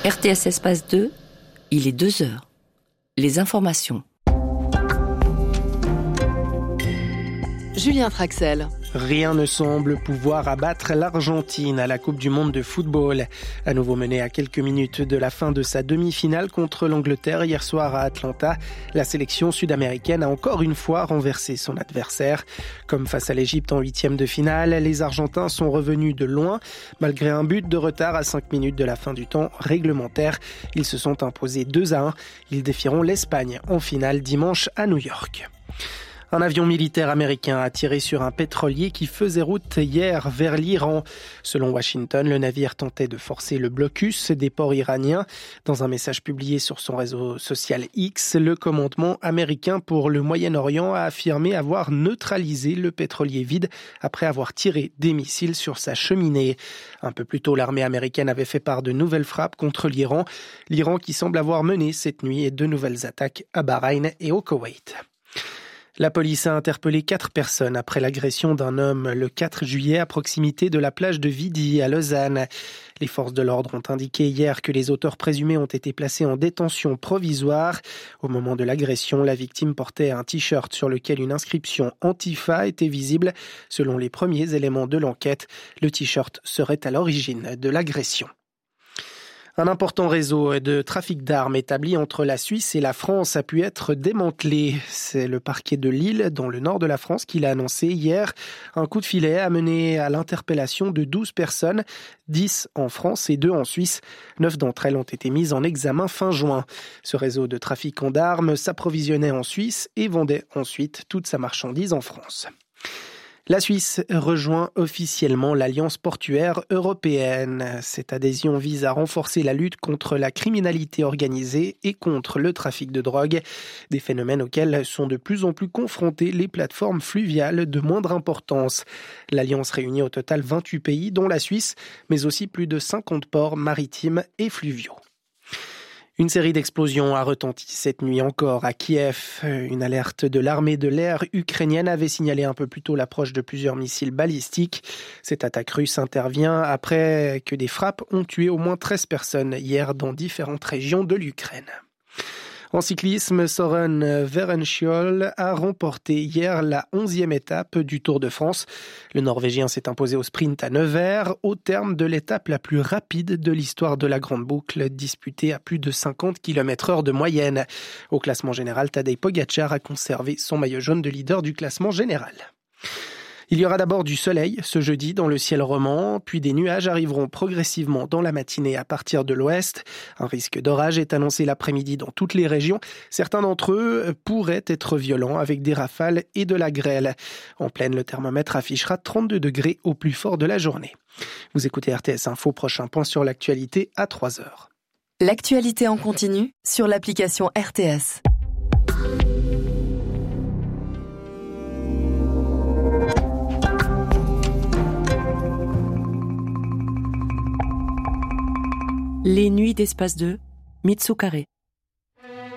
RTS Espace 2, il est 2h. Les informations. Julien Traxel. Rien ne semble pouvoir abattre l'Argentine à la Coupe du Monde de football. À nouveau menée à quelques minutes de la fin de sa demi-finale contre l'Angleterre hier soir à Atlanta, la sélection sud-américaine a encore une fois renversé son adversaire. Comme face à l'Égypte en huitième de finale, les Argentins sont revenus de loin. Malgré un but de retard à 5 minutes de la fin du temps réglementaire, ils se sont imposés 2-1. Ils défieront l'Espagne en finale dimanche à New York. Un avion militaire américain a tiré sur un pétrolier qui faisait route hier vers l'Iran. Selon Washington, le navire tentait de forcer le blocus des ports iraniens. Dans un message publié sur son réseau social X, le commandement américain pour le Moyen-Orient a affirmé avoir neutralisé le pétrolier vide après avoir tiré des missiles sur sa cheminée. Un peu plus tôt, l'armée américaine avait fait part de nouvelles frappes contre l'Iran. L'Iran qui semble avoir mené cette nuit de nouvelles attaques à Bahreïn et au Koweït. La police a interpellé 4 personnes après l'agression d'un homme le 4 juillet à proximité de la plage de Vidi à Lausanne. Les forces de l'ordre ont indiqué hier que les auteurs présumés ont été placés en détention provisoire. Au moment de l'agression, la victime portait un t-shirt sur lequel une inscription Antifa était visible. Selon les premiers éléments de l'enquête, le t-shirt serait à l'origine de l'agression. Un important réseau de trafic d'armes établi entre la Suisse et la France a pu être démantelé. C'est le parquet de Lille, dans le nord de la France, qui l'a annoncé hier. Un coup de filet a mené à l'interpellation de 12 personnes, 10 en France et 2 en Suisse. 9 d'entre elles ont été mises en examen fin juin. Ce réseau de trafiquants d'armes s'approvisionnait en Suisse et vendait ensuite toute sa marchandise en France. La Suisse rejoint officiellement l'Alliance portuaire européenne. Cette adhésion vise à renforcer la lutte contre la criminalité organisée et contre le trafic de drogue, des phénomènes auxquels sont de plus en plus confrontées les plateformes fluviales de moindre importance. L'Alliance réunit au total 28 pays, dont la Suisse, mais aussi plus de 50 ports maritimes et fluviaux. Une série d'explosions a retenti cette nuit encore à Kiev. Une alerte de l'armée de l'air ukrainienne avait signalé un peu plus tôt l'approche de plusieurs missiles balistiques. Cette attaque russe intervient après que des frappes ont tué au moins 13 personnes hier dans différentes régions de l'Ukraine. En cyclisme, Søren Werenskiold a remporté hier la 11e étape du Tour de France. Le Norvégien s'est imposé au sprint à Nevers, au terme de l'étape la plus rapide de l'histoire de la Grande Boucle, disputée à plus de 50 km/h de moyenne. Au classement général, Tadej Pogačar a conservé son maillot jaune de leader du classement général. Il y aura d'abord du soleil ce jeudi dans le ciel roman, puis des nuages arriveront progressivement dans la matinée à partir de l'ouest. Un risque d'orage est annoncé l'après-midi dans toutes les régions. Certains d'entre eux pourraient être violents avec des rafales et de la grêle. En pleine, le thermomètre affichera 32 degrés au plus fort de la journée. Vous écoutez RTS Info, prochain point sur l'actualité à 3h. L'actualité en continu sur l'application RTS. Les nuits d'Espace 2, Mitsu Carré.